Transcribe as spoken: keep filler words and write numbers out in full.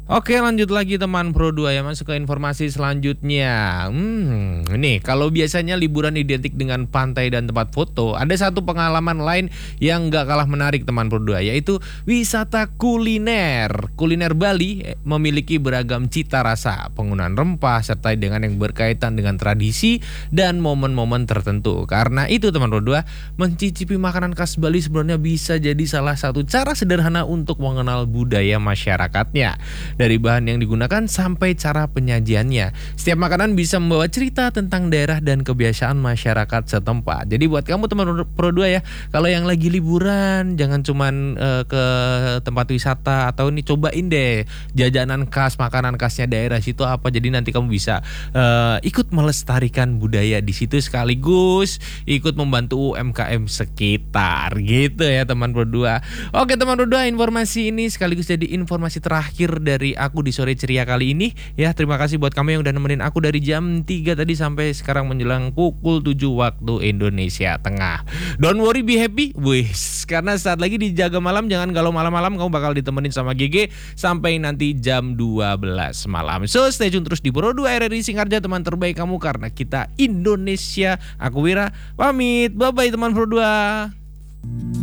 Oke, lanjut lagi teman Pro dua ya, masuk ke informasi selanjutnya. Hmm, nih kalau biasanya liburan identik dengan pantai dan tempat foto, ada satu pengalaman lain yang gak kalah menarik teman Pro dua, yaitu wisata kuliner. Kuliner Bali memiliki beragam cita rasa, penggunaan rempah serta dengan yang berkaitan dengan tradisi dan momen-momen tertentu. Karena itu teman Pro dua, mencicipi makanan khas Bali sebenarnya bisa jadi salah satu cara sederhana untuk mengenal budaya masyarakatnya. Dari bahan yang digunakan sampai cara penyajiannya, setiap makanan bisa membawa cerita tentang daerah dan kebiasaan masyarakat setempat. Jadi buat kamu teman Pro dua ya, kalau yang lagi liburan jangan cuman uh, ke tempat wisata, atau ini cobain deh jajanan khas, makanan khasnya daerah situ apa. Jadi nanti kamu bisa uh, ikut melestarikan budaya di situ, sekaligus ikut membantu U M K M sekitar gitu ya teman Pro dua. Oke teman Pro dua, informasi ini sekaligus jadi informasi terakhir dari aku di sore ceria kali ini ya. Terima kasih buat kamu yang udah nemenin aku dari jam tiga tadi sampai sekarang menjelang pukul tujuh waktu Indonesia Tengah. Don't worry, be happy, wis, karena saat lagi dijaga malam, jangan galau malam-malam, kamu bakal ditemenin sama G G sampai nanti jam dua belas malam. So stay tune terus di Pro dua R R I Singkarja, teman terbaik kamu karena kita Indonesia. Aku Wira pamit, bye bye teman Pro dua.